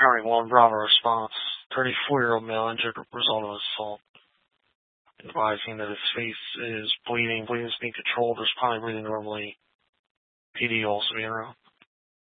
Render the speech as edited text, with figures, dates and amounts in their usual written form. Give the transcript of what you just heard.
County 1, Bravo response. 34-year-old male injured result of assault. Advising that his face is bleeding. Bleeding is being controlled. Responding breathing normally. PD also being around.